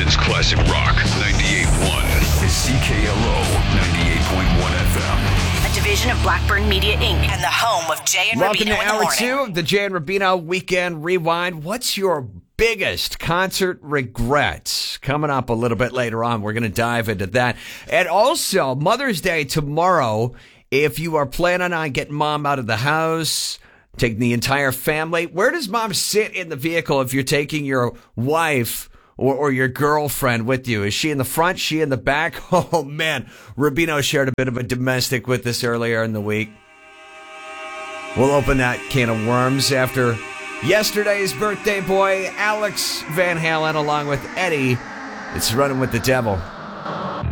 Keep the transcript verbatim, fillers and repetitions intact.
Austin's classic rock, ninety-eight point one is C K L O, ninety-eight point one F M. A division of Blackburn Media, Incorporated, and the home of Jay and Welcome Rubino to in the hour morning. two of the Jay and Rubino Weekend Rewind. What's your biggest concert regrets? Coming up a little bit later on, we're going to dive into that. And also, Mother's Day tomorrow. If you are planning on getting mom out of the house, taking the entire family, where does mom sit in the vehicle if you're taking your wife or, or your girlfriend with you? Is she in the front? She in the back? Oh, man. Rubino shared a bit of a domestic with us earlier in the week. We'll open that can of worms after yesterday's birthday boy, Alex Van Halen, along with Eddie. It's Running with the Devil.